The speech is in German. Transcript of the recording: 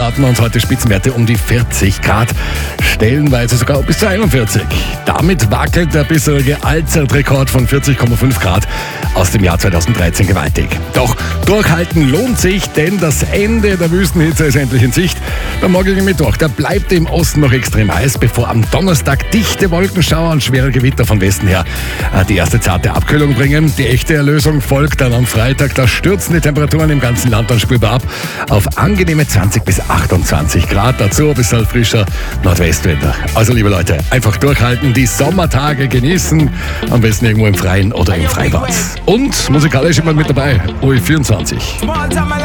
erwarten wir uns heute Spitzenwerte um die 40 Grad, stellenweise sogar bis zu 41. Damit wackelt der bisherige Allzeitrekord von 40,5 Grad aus dem Jahr 2013 gewaltig. Doch durchhalten lohnt sich, denn das Ende der Wüstenhitze ist endlich in Sicht. Der morgige Mittwoch, der bleibt im Osten noch extrem heiß, bevor am Donnerstag dichte Wolkenschauer und schwere Gewitter von Westen her die erste zarte Abkühlung bringen. Die echte Erlösung folgt dann am Freitag. Da stürzen die Temperaturen im ganzen Land dann spürbar ab auf angenehme 20 bis 28 Grad. Dazu ein bisschen frischer Nordwestwind. Also liebe Leute, einfach durchhalten, die Sommertage genießen, am besten irgendwo im Freien oder im Freibad. Und musikalisch immer mit dabei, OE24.